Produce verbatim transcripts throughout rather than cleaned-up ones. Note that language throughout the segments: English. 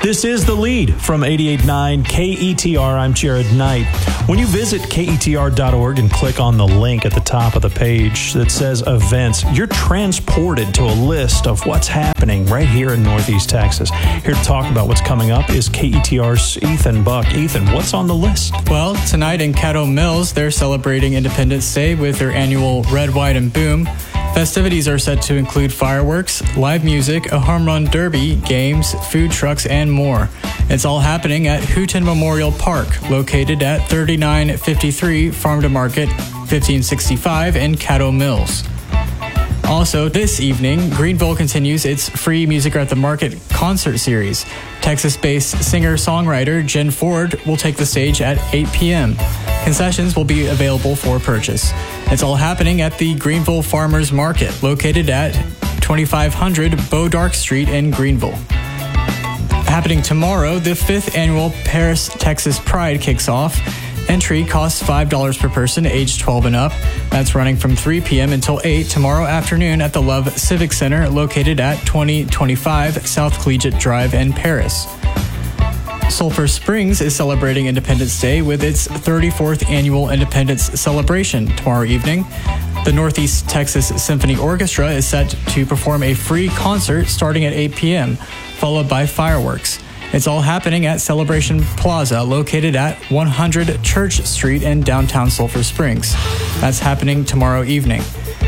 This is The Lead from eighty-eight point nine K E T R. I'm Jared Knight. When you visit K E T R dot org and click on the link at the top of the page that says events, you're transported to a list of what's happening right here in Northeast Texas. Here to talk about what's coming up is K E T R's Ethan Buck. Ethan, what's on the list? Well, tonight in Caddo Mills, they're celebrating Independence Day with their annual Red, White, and Boom. Festivities are set to include fireworks, live music, a home run derby, games, food trucks, and more. It's all happening at Houghton Memorial Park, located at thirty-nine fifty-three Farm to Market, fifteen sixty-five in Caddo Mills. Also, this evening, Greenville continues its free Music at the Market concert series. Texas-based singer-songwriter Jen Ford will take the stage at eight p.m. Concessions will be available for purchase. It's all happening at the Greenville Farmers Market, located at twenty-five hundred Beaudark Street in Greenville. Happening tomorrow, the fifth annual Paris, Texas Pride kicks off. Entry costs five dollars per person, age twelve and up. That's running from three p.m. until eight tomorrow afternoon at the Love Civic Center, located at twenty twenty-five South Collegiate Drive in Paris. Sulphur Springs is celebrating Independence Day with its thirty-fourth annual Independence Celebration tomorrow evening. The Northeast Texas Symphony Orchestra is set to perform a free concert starting at eight p.m., followed by fireworks. It's all happening at Celebration Plaza, located at one hundred Church Street in downtown Sulphur Springs. That's happening tomorrow evening.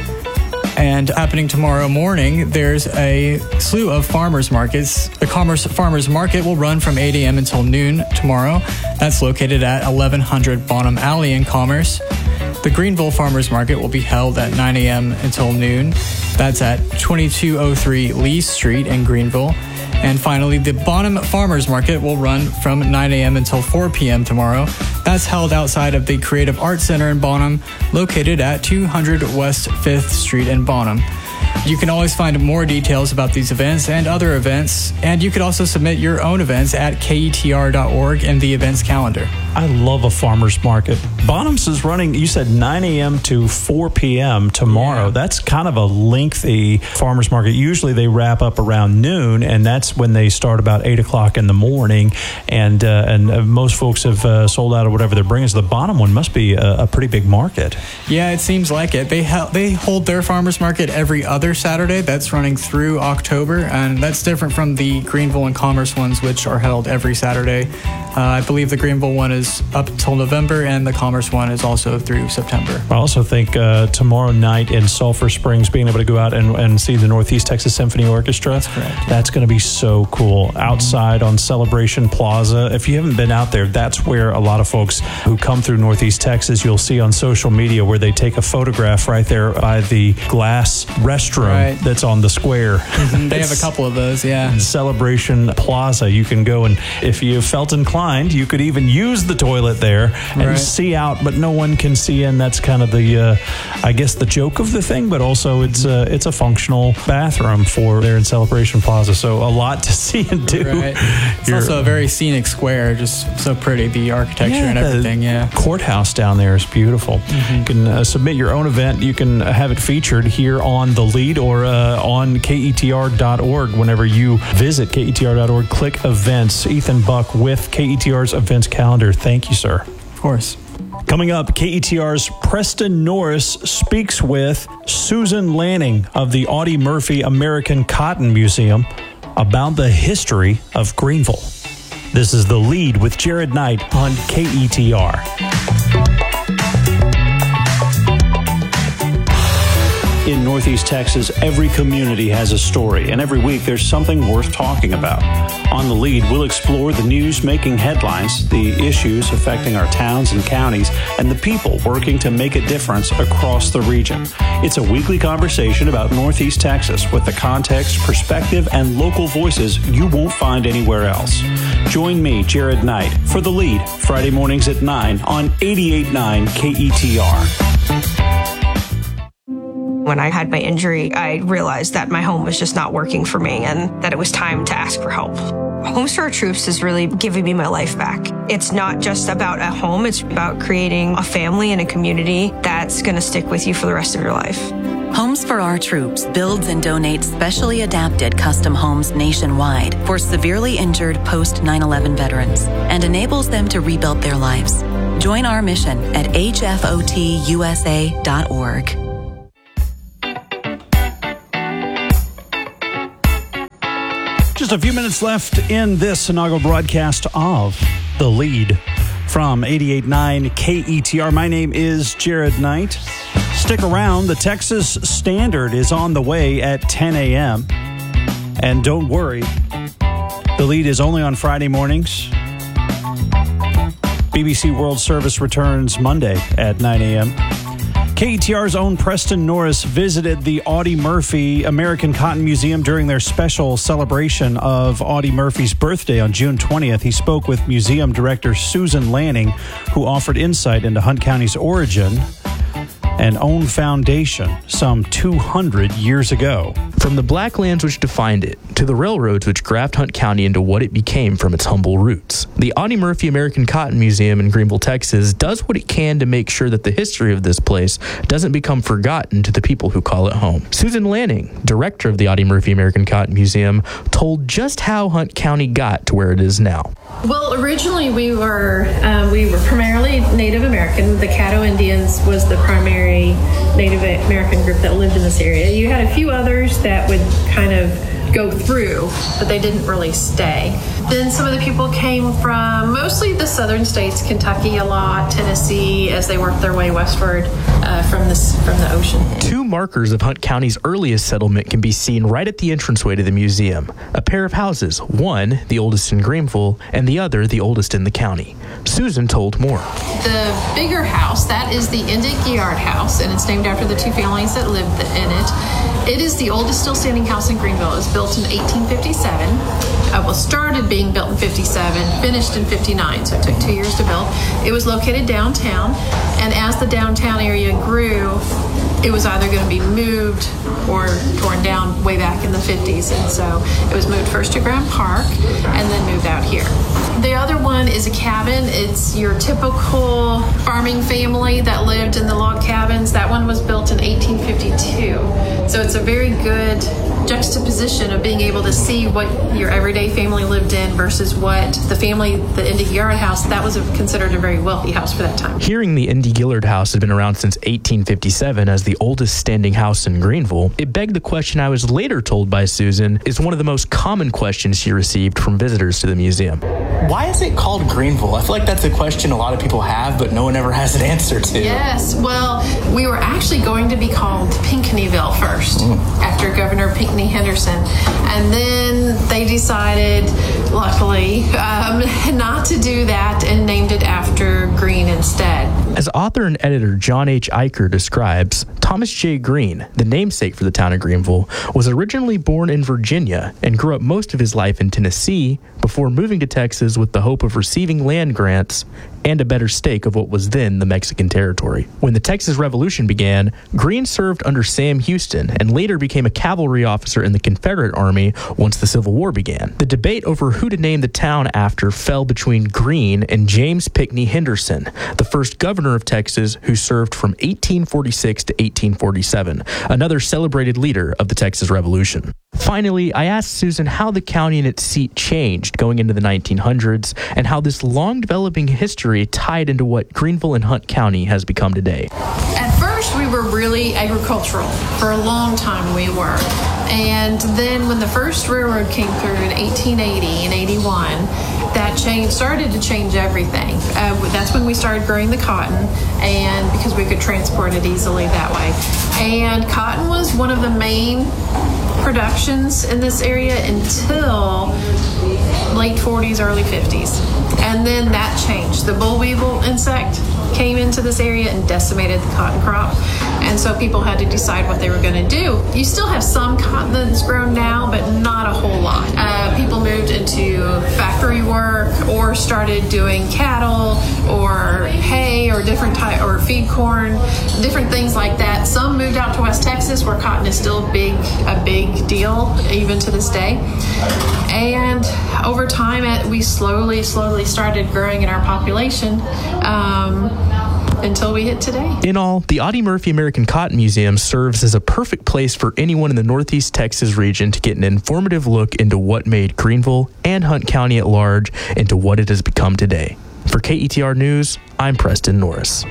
And happening tomorrow morning, there's a slew of farmers markets. The Commerce Farmers Market will run from eight a.m. until noon tomorrow. That's located at eleven hundred Bonham Alley in Commerce. The Greenville Farmers Market will be held at nine a.m. until noon. That's at twenty-two oh three Lee Street in Greenville. And finally, the Bonham Farmers Market will run from nine a.m. until four p.m. tomorrow. That's held outside of the Creative Arts Center in Bonham, located at two hundred West fifth Street in Bonham. You can always find more details about these events and other events, and you could also submit your own events at K E T R dot org in the events calendar. I love a farmer's market. Bonham's is running, you said nine a.m. to four p.m. tomorrow. Yeah. That's kind of a lengthy farmer's market. Usually they wrap up around noon, and that's when they start about eight o'clock in the morning, and uh, and uh, most folks have uh, sold out of whatever they're bringing. So the Bonham one must be a, a pretty big market. Yeah, it seems like it. They, ha- they hold their farmer's market every other Saturday. That's running through October, and that's different from the Greenville and Commerce ones, which are held every Saturday. Uh, I believe the Greenville one is up until November, and the Commerce one is also through September. I also think uh, tomorrow night in Sulphur Springs, being able to go out and, and see the Northeast Texas Symphony Orchestra, that's correct. Yeah. That's going to be so cool. Outside on Celebration Plaza, if you haven't been out there, that's where a lot of folks who come through Northeast Texas, you'll see on social media where they take a photograph right there by the glass restroom right. that's on the square. Mm-hmm. They have a couple of those, yeah. Celebration Plaza. You can go, and if you felt inclined, you could even use the toilet there and right. see out, but no one can see in. That's kind of the, uh, I guess, the joke of the thing, but also it's a, it's a functional bathroom for there in Celebration Plaza. So a lot to see and do. Right. It's also a very scenic square, just so pretty, the architecture yeah, and everything. Yeah, courthouse down there is beautiful. Mm-hmm. You can uh, submit your own event. You can have it featured here on The Lead or uh, on K E T R dot org. Whenever you visit K E T R dot org, click events. Ethan Buck with K E T R's events calendar. Thank you, sir. Of course. Coming up, K E T R's Preston Norris speaks with Susan Lanning of the Audie Murphy American Cotton Museum about the history of Greenville. This is The Lead with Jared Knight on K E T R. In Northeast Texas, every community has a story, and every week there's something worth talking about. On The Lead, we'll explore the news making headlines, the issues affecting our towns and counties, and the people working to make a difference across the region. It's a weekly conversation about Northeast Texas with the context, perspective, and local voices you won't find anywhere else. Join me, Jared Knight, for The Lead, Friday mornings at nine on eighty-eight point nine K E T R. When I had my injury, I realized that my home was just not working for me and that it was time to ask for help. Homes for Our Troops is really giving me my life back. It's not just about a home, it's about creating a family and a community that's going to stick with you for the rest of your life. Homes for Our Troops builds and donates specially adapted custom homes nationwide for severely injured post nine eleven veterans and enables them to rebuild their lives. Join our mission at H F O T U S A dot org. Just a few minutes left in this inaugural broadcast of The Lead from eighty-eight point nine K E T R. My name is Jared Knight. Stick around. The Texas Standard is on the way at ten a.m. And don't worry, The Lead is only on Friday mornings. B B C World Service returns Monday at nine a.m. K E T R's own Preston Norris visited the Audie Murphy American Cotton Museum during their special celebration of Audie Murphy's birthday on June twentieth. He spoke with museum director Susan Lanning, who offered insight into Hunt County's origin and own foundation some two hundred years ago. From the black lands which defined it, to the railroads which grafted Hunt County into what it became from its humble roots, the Audie Murphy American Cotton Museum in Greenville, Texas, does what it can to make sure that the history of this place doesn't become forgotten to the people who call it home. Susan Lanning, director of the Audie Murphy American Cotton Museum, told just how Hunt County got to where it is now. Well, originally we were um, we were primarily Native American. The Caddo Indians was the primary Native American group that lived in this area. You had a few others that would kind of go through, but they didn't really stay. Then some of the people came from mostly the southern states, Kentucky a lot, Tennessee, as they worked their way westward uh, from this from the ocean. Two markers of Hunt County's earliest settlement can be seen right at the entranceway to the museum. A pair of houses, one the oldest in Greenville, and the other the oldest in the county. Susan told more. The bigger house, that is the Indig-Giard house, and it's named after the two families that lived in it. It is the oldest still standing house in Greenville. It was built in eighteen fifty-seven. Uh, well, started being built in fifty-seven, finished in fifty-nine, so it took two years to build. It was located downtown, and as the downtown area grew, it was either going to be moved or torn down way back in the fifties, and so it was moved first to Grand Park and then moved out here. The other one is a cabin. It's your typical farming family that lived in the log cabins. That one was built in eighteen fifty-two, so it's a very good juxtaposition of being able to see what your everyday family lived in versus what the family, the Indig-Giard house, that was a, considered a very wealthy house for that time. Hearing the Indig-Giard house had been around since eighteen fifty-seven as the oldest standing house in Greenville, it begged the question I was later told by Susan is one of the most common questions she received from visitors to the museum. Why is it called Greenville? I feel like that's a question a lot of people have, but no one ever has an answer to. Yes, well, we were actually going to be called Pinckneyville first, mm. after Governor Pinckney Henderson. And then they decided, luckily, um, not to do that and named it after Greene instead. As author and editor John H. Eicher describes, Thomas J. Greene, the namesake for the town of Greenville, was originally born in Virginia and grew up most of his life in Tennessee before moving to Texas with the hope of receiving land grants and a better stake of what was then the Mexican territory. When the Texas Revolution began, Greene served under Sam Houston and later became a cavalry officer in the Confederate Army once the Civil War began. The debate over who to name the town after fell between Greene and James Pinckney Henderson, the first governor of Texas who served from eighteen forty-six to eighteen forty-seven, another celebrated leader of the Texas Revolution. Finally, I asked Susan how the county and its seat changed going into the nineteen hundreds and how this long developing history tied into what Greenville and Hunt County has become today. At first, we were really agricultural. For a long time, we were. And then when the first railroad came through in eighteen eighty and eighty-one, that change started to change everything. Uh, that's when we started growing the cotton, and because we could transport it easily that way. And cotton was one of the main productions in this area until late forties, early fifties. And then that changed. The boll weevil insect came into this area and decimated the cotton crop. And so people had to decide what they were going to do. You still have some cotton that's grown now, but not a whole lot. Uh, people moved into factory work or started doing cattle or hay or different type or feed corn, different things like that. Some moved out to West Texas where cotton is still big, a big deal even to this day. And over time, we slowly, slowly started growing in our population. Um, until we hit today. In all, the Audie Murphy American Cotton Museum serves as a perfect place for anyone in the Northeast Texas region to get an informative look into what made Greenville and Hunt County at large into what it has become today. For K E T R News, I'm Preston Norris.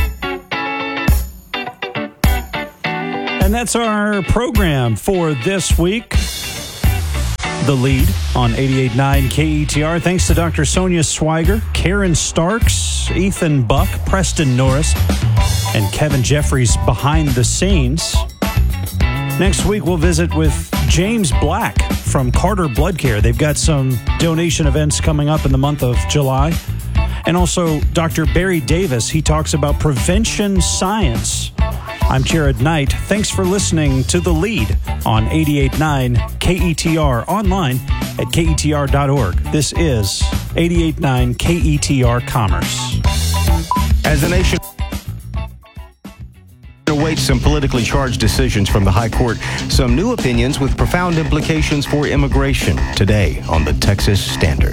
And that's our program for this week. The Lead on eighty-eight point nine K E T R. Thanks to Doctor Sonia Swiger, Karen Starks, Ethan Buck, Preston Norris, and Kevin Jeffries behind the scenes. Next week, we'll visit with James Black from Carter Blood Care. They've got some donation events coming up in the month of July. And also Doctor Barry Davis. He talks about prevention science. I'm Jared Knight. Thanks for listening to The Lead on eighty-eight point nine K E T R, online at K E T R dot org. This is eighty-eight point nine K E T R Commerce. As the nation awaits some politically charged decisions from the High Court, some new opinions with profound implications for immigration today on the Texas Standard.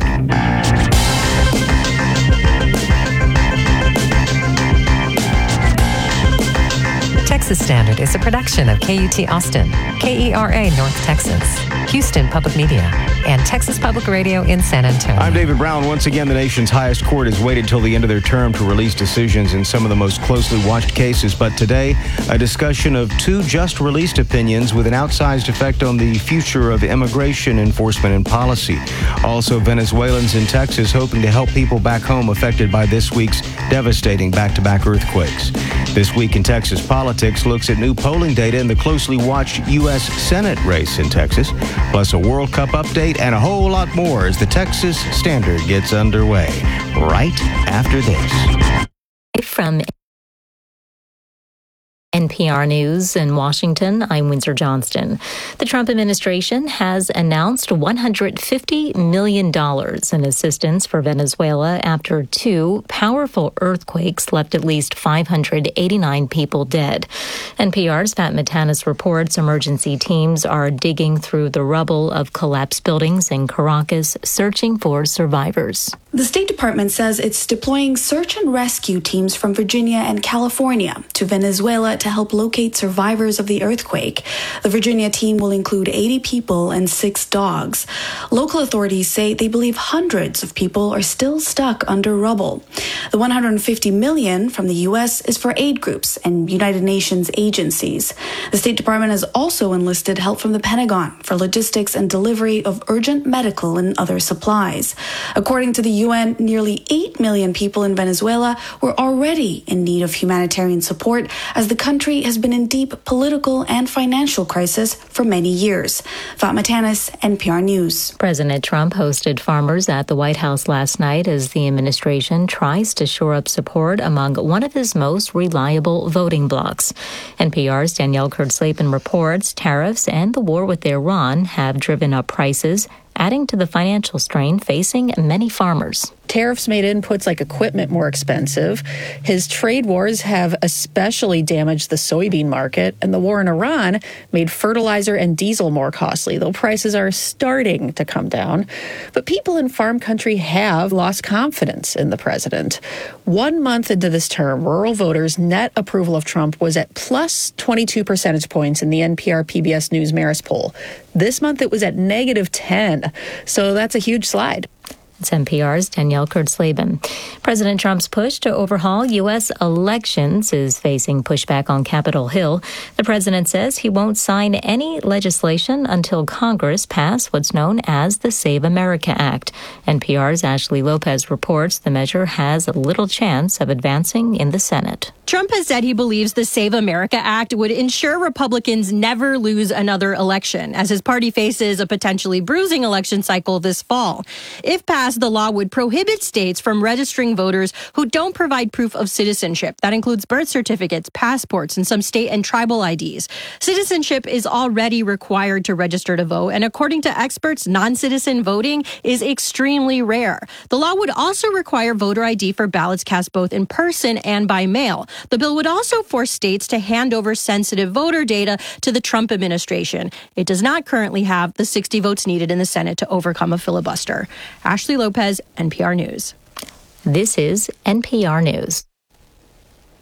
Texas Standard is a production of K U T Austin, K E R A North Texas, Houston Public Media, and Texas Public Radio in San Antonio. I'm David Brown. Once again, the nation's highest court has waited till the end of their term to release decisions in some of the most closely watched cases. But today, a discussion of two just released opinions with an outsized effect on the future of immigration enforcement and policy. Also, Venezuelans in Texas hoping to help people back home affected by this week's devastating back-to-back earthquakes. This Week in Texas Politics looks at new polling data in the closely watched U S Senate race in Texas, plus a World Cup update and a whole lot more as the Texas Standard gets underway. Right after this. From N P R News in Washington, I'm Windsor Johnston. The Trump administration has announced one hundred fifty million dollars in assistance for Venezuela after two powerful earthquakes left at least five hundred eighty-nine people dead. N P R's Pat Matanis reports emergency teams are digging through the rubble of collapsed buildings in Caracas, searching for survivors. The State Department says it's deploying search and rescue teams from Virginia and California to Venezuela to help locate survivors of the earthquake. The Virginia team will include eighty people and six dogs. Local authorities say they believe hundreds of people are still stuck under rubble. The one hundred fifty million dollars from the U S is for aid groups and United Nations agencies. The State Department has also enlisted help from the Pentagon for logistics and delivery of urgent medical and other supplies. According to the U N, nearly eight million people in Venezuela were already in need of humanitarian support as the country has been in deep political and financial crisis for many years. Fatma Tanis, N P R News. President Trump hosted farmers at the White House last night as the administration tries to shore up support among one of his most reliable voting blocs. N P R's Danielle Kurtzleben reports tariffs and the war with Iran have driven up prices, adding to the financial strain facing many farmers. Tariffs made inputs like equipment more expensive. His trade wars have especially damaged the soybean market, and the war in Iran made fertilizer and diesel more costly, though prices are starting to come down. But people in farm country have lost confidence in the president. One month into this term, rural voters' net approval of Trump was at plus twenty-two percentage points in the N P R P B S News Marist poll. This month it was at negative ten, so that's a huge slide. It's N P R's Danielle Kurtzleben. President Trump's push to overhaul U S elections is facing pushback on Capitol Hill. The president says he won't sign any legislation until Congress pass what's known as the Save America Act. N P R's Ashley Lopez reports the measure has little chance of advancing in the Senate. Trump has said he believes the Save America Act would ensure Republicans never lose another election, as his party faces a potentially bruising election cycle this fall. If passed, the law would prohibit states from registering voters who don't provide proof of citizenship. That includes birth certificates, passports, and some state and tribal I Ds. Citizenship is already required to register to vote, and according to experts, non-citizen voting is extremely rare. The law would also require voter I D for ballots cast both in person and by mail. The bill would also force states to hand over sensitive voter data to the Trump administration. It does not currently have the sixty votes needed in the Senate to overcome a filibuster. Ashley Lopez, N P R News. This is N P R News.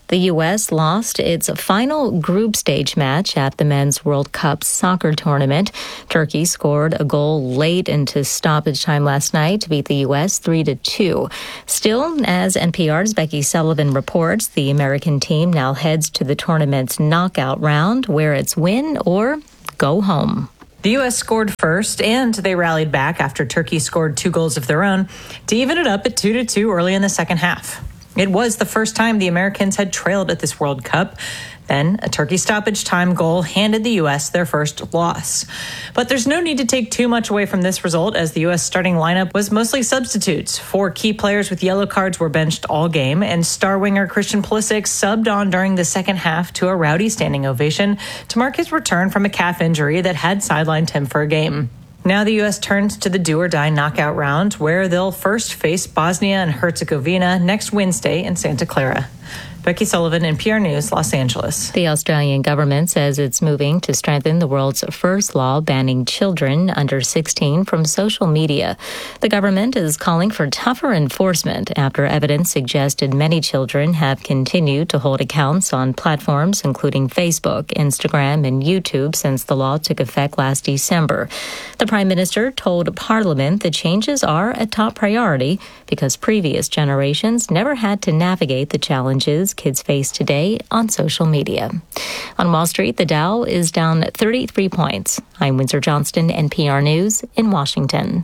The U S lost its final group stage match at the Men's World Cup soccer tournament. Turkey scored a goal late into stoppage time last night to beat the U S three to two. Still, as N P R's Becky Sullivan reports, the American team now heads to the tournament's knockout round, where it's win or go home. The U S scored first, and they rallied back after Turkey scored two goals of their own to even it up at two to two early in the second half. It was the first time the Americans had trailed at this World Cup. Then a Turkey stoppage time goal handed the U S their first loss. But there's no need to take too much away from this result, as the U S starting lineup was mostly substitutes. Four key players with yellow cards were benched all game, and star winger Christian Pulisic subbed on during the second half to a rowdy standing ovation to mark his return from a calf injury that had sidelined him for a game. Now the U S turns to the do-or-die knockout round, where they'll first face Bosnia and Herzegovina next Wednesday in Santa Clara. Becky Sullivan, N P R News, Los Angeles. The Australian government says it's moving to strengthen the world's first law banning children under sixteen from social media. The government is calling for tougher enforcement after evidence suggested many children have continued to hold accounts on platforms including Facebook, Instagram, and YouTube since the law took effect last December. The Prime Minister told Parliament the changes are a top priority because previous generations never had to navigate the challenges kids face today on social media. On Wall Street, the Dow is down thirty-three points. I'm Windsor Johnston, N P R News in Washington.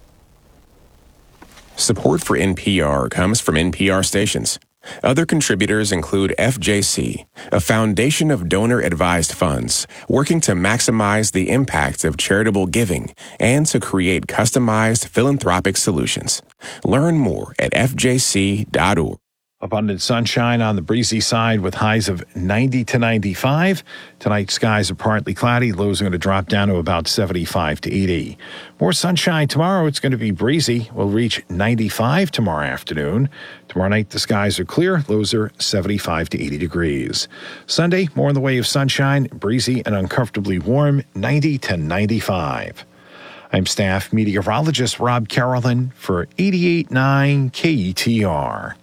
Support for N P R comes from N P R stations. Other contributors include F J C, a foundation of donor-advised funds working to maximize the impact of charitable giving and to create customized philanthropic solutions. Learn more at f j c dot org. Abundant sunshine on the breezy side with highs of ninety to ninety-five. Tonight, skies are partly cloudy. Lows are going to drop down to about seventy-five to eighty. More sunshine tomorrow. It's going to be breezy. We'll reach ninety-five tomorrow afternoon. Tomorrow night, the skies are clear. Lows are seventy-five to eighty degrees. Sunday, more in the way of sunshine, breezy and uncomfortably warm, ninety to ninety-five. I'm staff meteorologist Rob Carolyn for eighty-eight point nine K E T R.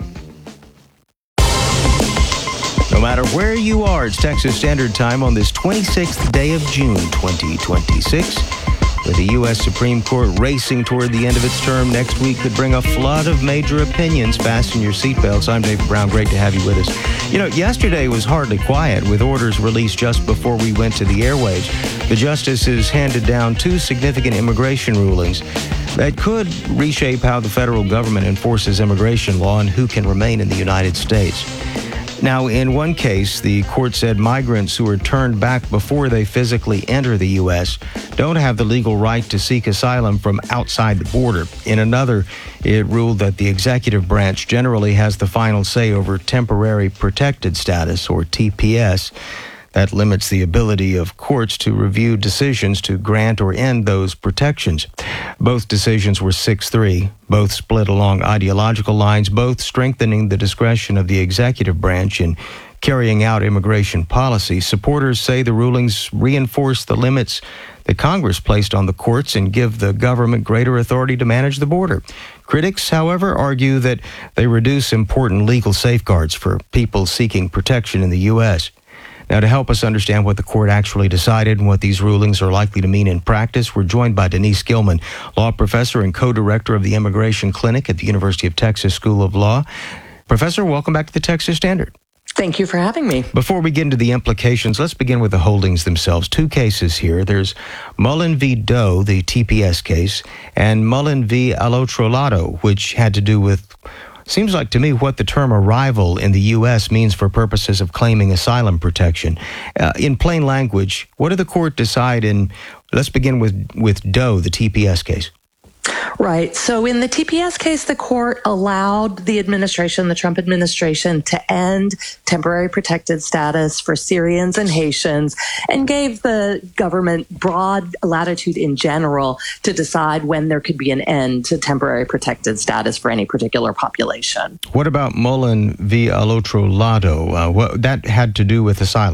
No matter where you are, it's Texas Standard Time on this twenty-sixth day of June, twenty twenty-six. With the U S Supreme Court racing toward the end of its term, next week could bring a flood of major opinions. Fasten your seatbelts. I'm David Brown. Great to have you with us. You know, yesterday was hardly quiet, with orders released just before we went to the airwaves. The justices handed down two significant immigration rulings that could reshape how the federal government enforces immigration law and who can remain in the United States. Now, in one case, the court said migrants who are turned back before they physically enter the U S don't have the legal right to seek asylum from outside the border. In another, it ruled that the executive branch generally has the final say over temporary protected status, or T P S. That limits the ability of courts to review decisions to grant or end those protections. Both decisions were six three, both split along ideological lines, both strengthening the discretion of the executive branch in carrying out immigration policy. Supporters say the rulings reinforce the limits that Congress placed on the courts and give the government greater authority to manage the border. Critics, however, argue that they reduce important legal safeguards for people seeking protection in the U S. Now, to help us understand what the court actually decided and what these rulings are likely to mean in practice, we're joined by Denise Gilman, law professor and co-director of the Immigration Clinic at the University of Texas School of Law. Professor, welcome back to the Texas Standard. Thank you for having me. Before we get into the implications, let's begin with the holdings themselves. Two cases here. There's Mullen v. Doe, the T P S case, and Mullen v. Al-Otro, which had to do with, seems like to me, what the term arrival in the U S means for purposes of claiming asylum protection. Uh, in plain language, what did the court decide in, let's begin with, with Doe, the T P S case? Right. So in the T P S case, the court allowed the administration, the Trump administration, to end temporary protected status for Syrians and Haitians and gave the government broad latitude in general to decide when there could be an end to temporary protected status for any particular population. What about Mullen v. Al-Otro Lado? Uh, what, that had to do with asylum.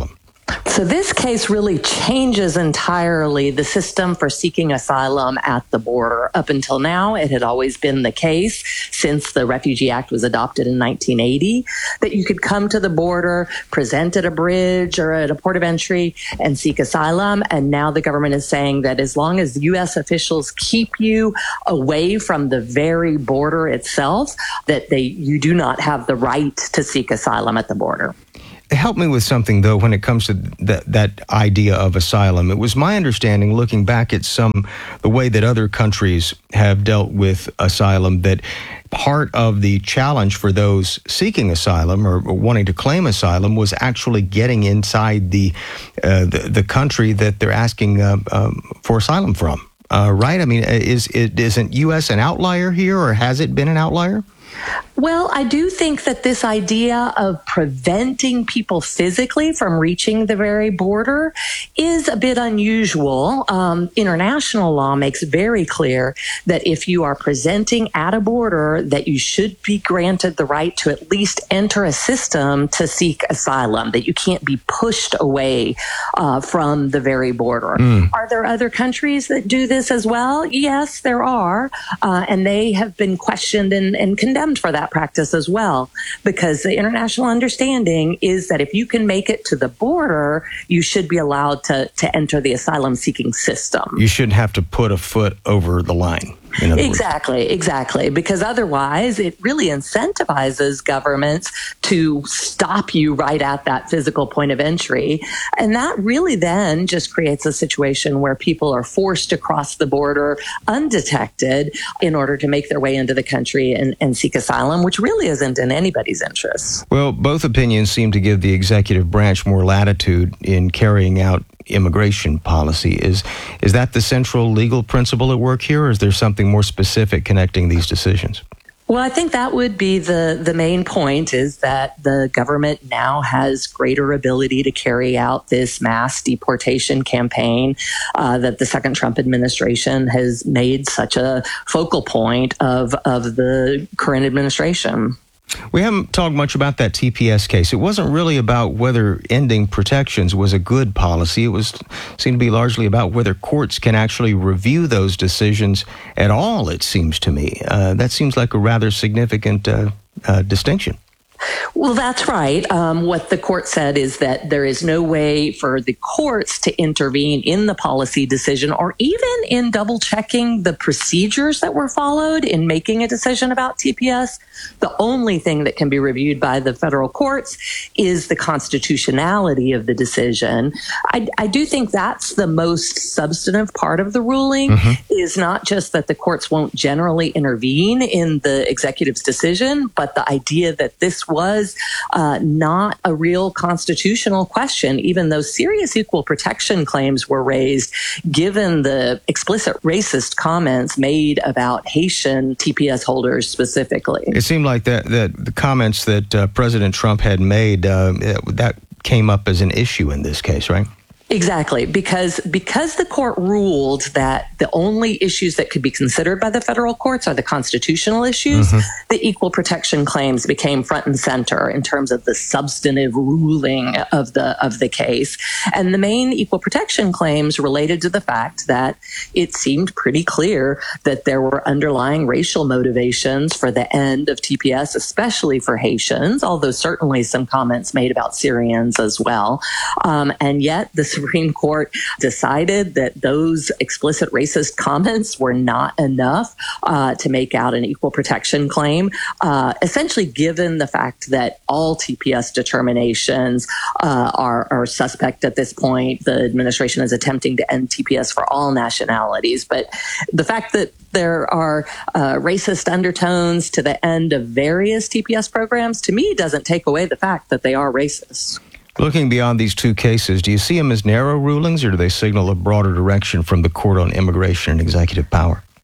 So this case really changes entirely the system for seeking asylum at the border. Up until now, it had always been the case since the Refugee Act was adopted in nineteen eighty that you could come to the border, present at a bridge or at a port of entry and seek asylum. And now the government is saying that as long as U S officials keep you away from the very border itself, that they you do not have the right to seek asylum at the border. Help me with something, though, when it comes to that that idea of asylum. It was my understanding, looking back at some, the way that other countries have dealt with asylum, that part of the challenge for those seeking asylum or wanting to claim asylum was actually getting inside the uh, the, the country that they're asking uh, um, for asylum from. Uh, right? I mean, is it, isn't U S an outlier here, or has it been an outlier? Well, I do think that this idea of preventing people physically from reaching the very border is a bit unusual. Um, international law makes very clear that if you are presenting at a border, that you should be granted the right to at least enter a system to seek asylum, that you can't be pushed away uh, from the very border. Mm. Are there other countries that do this as well? Yes, there are. Uh, and they have been questioned and, and condemned for that practice as well, because the international understanding is that if you can make it to the border, you should be allowed to, to enter the asylum-seeking system. You shouldn't have to put a foot over the line. Exactly, words. exactly. Because otherwise, it really incentivizes governments to stop you right at that physical point of entry. And that really then just creates a situation where people are forced to cross the border undetected in order to make their way into the country and, and seek asylum, which really isn't in anybody's interest. Well, both opinions seem to give the executive branch more latitude in carrying out immigration policy. Is is that the central legal principle at work here, or is there something more specific connecting these decisions? Well, I think that would be the, the main point, is that the government now has greater ability to carry out this mass deportation campaign uh, that the second Trump administration has made such a focal point of, of the current administration. We haven't talked much about that T P S case. It wasn't really about whether ending protections was a good policy. It was seemed to be largely about whether courts can actually review those decisions at all, it seems to me. Uh, that seems like a rather significant uh, uh, distinction. Well, that's right. Um, what the court said is that there is no way for the courts to intervene in the policy decision or even in double checking the procedures that were followed in making a decision about T P S. The only thing that can be reviewed by the federal courts is the constitutionality of the decision. I, I do think that's the most substantive part of the ruling, mm-hmm. is not just that the courts won't generally intervene in the executive's decision, but the idea that this was uh, not a real constitutional question, even though serious equal protection claims were raised, given the explicit racist comments made about Haitian T P S holders specifically. It seemed like that, that the comments that uh, President Trump had made, uh, that came up as an issue in this case, right? Exactly, because because the court ruled that the only issues that could be considered by the federal courts are the constitutional issues, mm-hmm. the equal protection claims became front and center in terms of the substantive ruling of the of the case. And the main equal protection claims related to the fact that it seemed pretty clear that there were underlying racial motivations for the end of T P S, especially for Haitians, although certainly some comments made about Syrians as well. Um, and yet the Supreme Court decided that those explicit racist comments were not enough uh, to make out an equal protection claim, uh, essentially given the fact that all T P S determinations uh, are, are suspect at this point. The administration is attempting to end T P S for all nationalities. But the fact that there are uh, racist undertones to the end of various T P S programs, to me, doesn't take away the fact that they are racist. Looking beyond these two cases, do you see them as narrow rulings, or do they signal a broader direction from the Court on Immigration and Executive Power?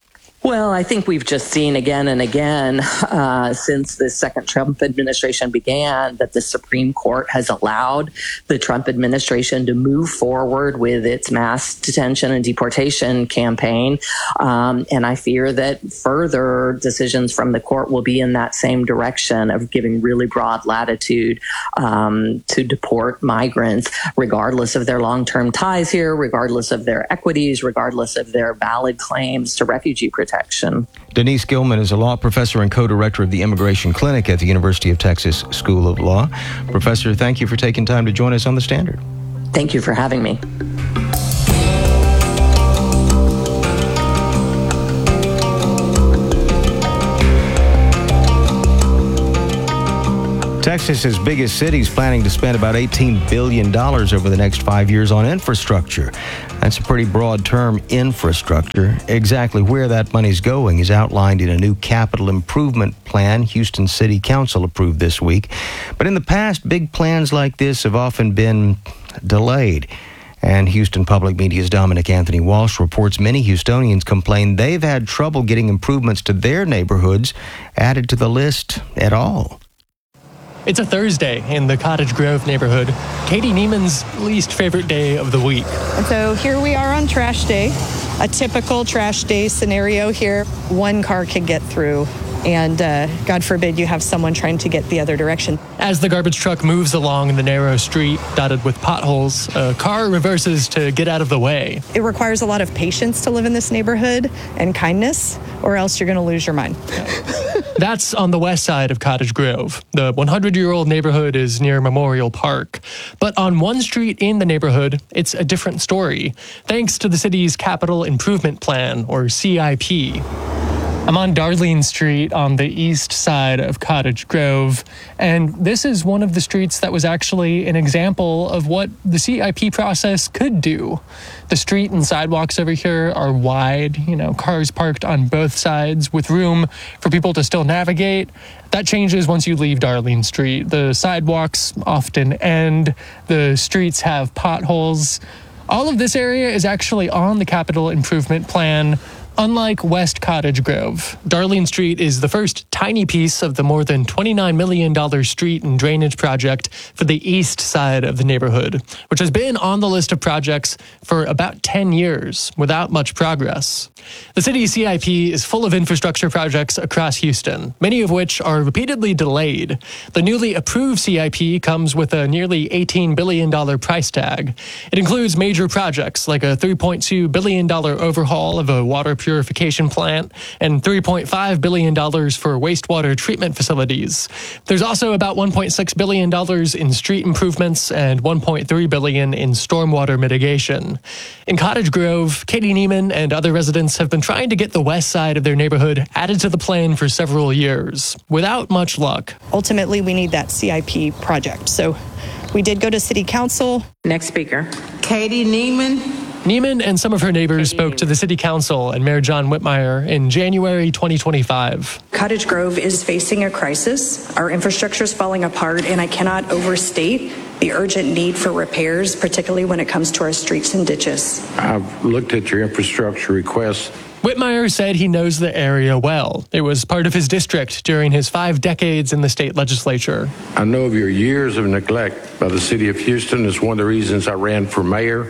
Well, I think we've just seen again and again uh, since the second Trump administration began that the Supreme Court has allowed the Trump administration to move forward with its mass detention and deportation campaign. Um, and I fear that further decisions from the court will be in that same direction of giving really broad latitude um, to deport migrants, regardless of their long-term ties here, regardless of their equities, regardless of their valid claims to refugee protection. Denise Gilman is a law professor and co-director of the Immigration Clinic at the University of Texas School of Law. Professor, thank you for taking time to join us on The Standard. Thank you for having me. Texas's biggest city is planning to spend about eighteen billion dollars over the next five years on infrastructure. That's a pretty broad term, infrastructure. Exactly where that money's going is outlined in a new capital improvement plan Houston City Council approved this week. But in the past, big plans like this have often been delayed. And Houston Public Media's Dominic Anthony Walsh reports many Houstonians complain they've had trouble getting improvements to their neighborhoods added to the list at all. It's a Thursday in the Cottage Grove neighborhood, Katie Neiman's least favorite day of the week. And so here we are on trash day, a typical trash day scenario here. One car can get through, and uh, God forbid you have someone trying to get the other direction. As the garbage truck moves along the narrow street dotted with potholes, a car reverses to get out of the way. It requires a lot of patience to live in this neighborhood and kindness, or else you're going to lose your mind. That's on the west side of Cottage Grove. The hundred-year-old neighborhood is near Memorial Park. But on one street in the neighborhood, it's a different story, thanks to the city's Capital Improvement Plan, or C I P. I'm on Darlene Street on the east side of Cottage Grove, and this is one of the streets that was actually an example of what the C I P process could do. The street and sidewalks over here are wide, you know, cars parked on both sides with room for people to still navigate. That changes once you leave Darlene Street. The sidewalks often end, the streets have potholes. All of this area is actually on the Capital Improvement Plan. Unlike West Cottage Grove, Darlene Street is the first tiny piece of the more than twenty-nine million dollars street and drainage project for the east side of the neighborhood, which has been on the list of projects for about ten years without much progress. The city's C I P is full of infrastructure projects across Houston, many of which are repeatedly delayed. The newly approved C I P comes with a nearly eighteen billion dollars price tag. It includes major projects like a three point two billion dollars overhaul of a water purification plant and three point five billion dollars for wastewater treatment facilities. There's also about one point six billion dollars in street improvements and one point three billion dollars in stormwater mitigation. In Cottage Grove, Katie Neiman and other residents have been trying to get the west side of their neighborhood added to the plan for several years, without much luck. Ultimately, we need that C I P project. So we did go to City Council. Next speaker. Katie Neiman. Neiman and some of her neighbors spoke to the City Council and Mayor John Whitmire in January twenty twenty-five. Cottage Grove is facing a crisis. Our infrastructure is falling apart, and I cannot overstate the urgent need for repairs, particularly when it comes to our streets and ditches. I've looked at your infrastructure requests. Whitmire said he knows the area well. It was part of his district during his five decades in the state legislature. I know of your years of neglect by the city of Houston. It's one of the reasons I ran for mayor,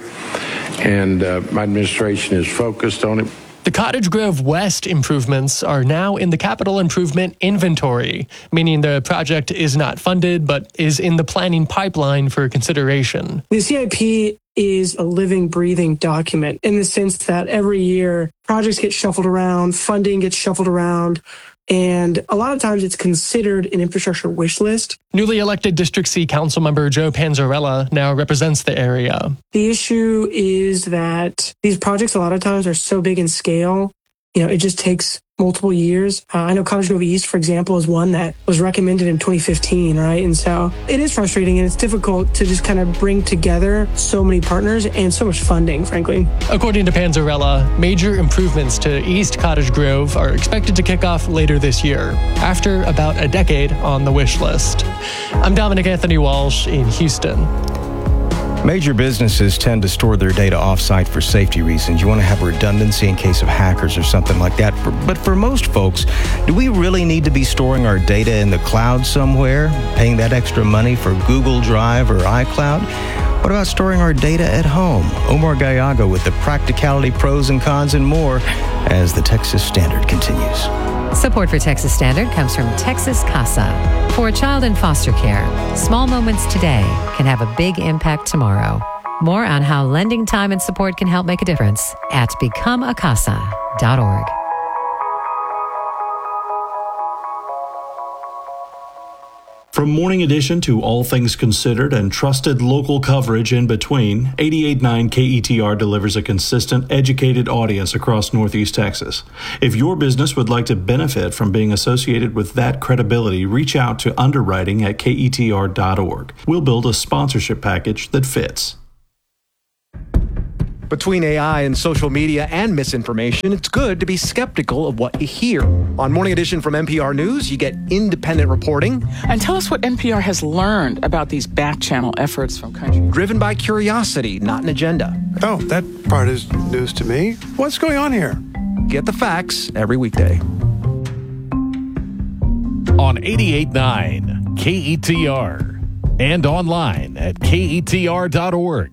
and uh, my administration is focused on it. The Cottage Grove West improvements are now in the capital improvement inventory, meaning the project is not funded but is in the planning pipeline for consideration. The C I P is a living, breathing document in the sense that every year projects get shuffled around, funding gets shuffled around, and a lot of times it's considered an infrastructure wish list. Newly elected District C Council member Joe Panzarella now represents the area. The issue is that these projects a lot of times are so big in scale, you know, it just takes multiple years. Uh, I know Cottage Grove East, for example, is one that was recommended in twenty fifteen, right? And so it is frustrating and it's difficult to just kind of bring together so many partners and so much funding, frankly. According to Panzarella, major improvements to East Cottage Grove are expected to kick off later this year, after about a decade on the wish list. I'm Dominic Anthony Walsh in Houston. Major businesses tend to store their data offsite for safety reasons. You want to have redundancy in case of hackers or something like that. For, but for most folks, do we really need to be storing our data in the cloud somewhere, paying that extra money for Google Drive or iCloud? What about storing our data at home? Omar Gallaga with the practicality, pros and cons, and more as the Texas Standard continues. Support for Texas Standard comes from Texas CASA. For a child in foster care, small moments today can have a big impact tomorrow. More on how lending time and support can help make a difference at become a casa dot org. From Morning Edition to All Things Considered and trusted local coverage in between, eighty-eight point nine K E T R delivers a consistent, educated audience across Northeast Texas. If your business would like to benefit from being associated with that credibility, reach out to underwriting at K E T R dot org. We'll build a sponsorship package that fits. Between A I and social media and misinformation, it's good to be skeptical of what you hear. On Morning Edition from N P R News, you get independent reporting. And tell us what N P R has learned about these back-channel efforts from countries. Driven by curiosity, not an agenda. Oh, that part is news to me. What's going on here? Get the facts every weekday. On eighty-eight point nine K E T R and online at K E T R dot org.